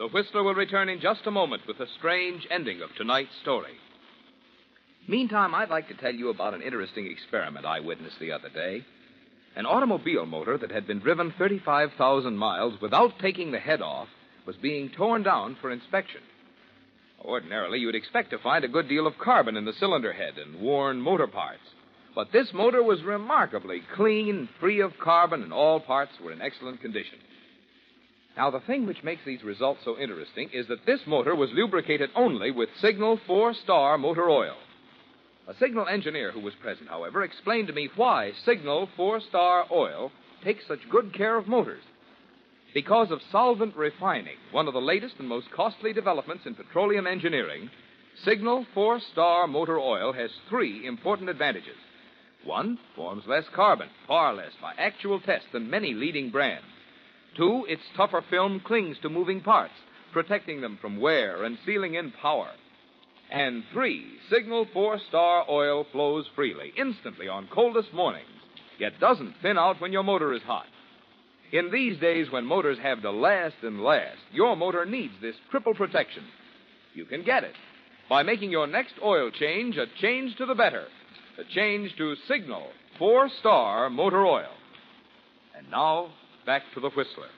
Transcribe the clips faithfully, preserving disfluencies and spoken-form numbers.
The Whistler will return in just a moment with the strange ending of tonight's story. Meantime, I'd like to tell you about an interesting experiment I witnessed the other day. An automobile motor that had been driven thirty-five thousand miles without taking the head off was being torn down for inspection. Ordinarily, you'd expect to find a good deal of carbon in the cylinder head and worn motor parts. But this motor was remarkably clean, free of carbon, and all parts were in excellent condition. Now, the thing which makes these results so interesting is that this motor was lubricated only with Signal four-star motor oil. A Signal engineer who was present, however, explained to me why Signal four-star oil takes such good care of motors. Because of solvent refining, one of the latest and most costly developments in petroleum engineering, Signal four-star motor oil has three important advantages. One, forms less carbon, far less by actual test than many leading brands. Two, its tougher film clings to moving parts, protecting them from wear and sealing in power. And three, Signal four-star oil flows freely, instantly on coldest mornings, yet doesn't thin out when your motor is hot. In these days when motors have to last and last, your motor needs this triple protection. You can get it by making your next oil change a change to the better, a change to Signal four-star motor oil. And now, back to the Whistler.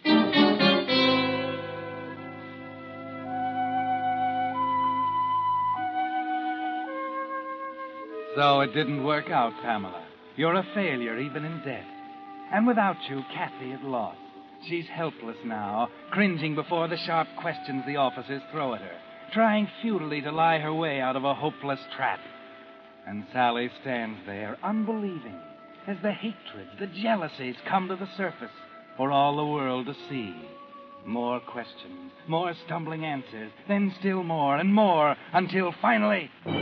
So it didn't work out, Pamela. You're a failure even in death. And without you, Kathy is lost. She's helpless now, cringing before the sharp questions the officers throw at her, trying futilely to lie her way out of a hopeless trap. And Sally stands there, unbelieving, as the hatreds, the jealousies come to the surface for all the world to see. More questions, more stumbling answers, then still more and more, until finally... All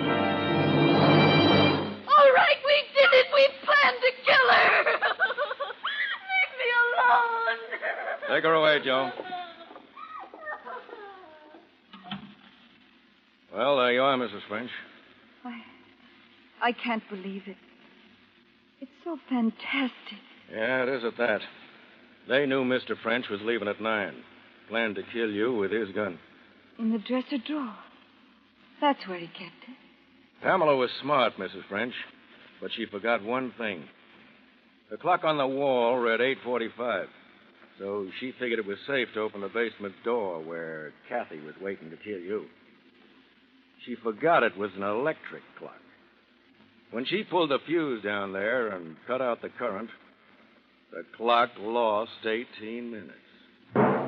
right, we did it. We planned to kill her. Leave me alone. Take her away, Joe. Well, there you are, Missus French. I... I can't believe it. It's so fantastic. Yeah, it is at that. They knew Mister French was leaving at nine. Planned to kill you with his gun. In the dresser drawer. That's where he kept it. Pamela was smart, Missus French, but she forgot one thing. The clock on the wall read eight forty-five, so she figured it was safe to open the basement door where Kathy was waiting to kill you. She forgot it was an electric clock. When she pulled the fuse down there and cut out the current, the clock lost eighteen minutes.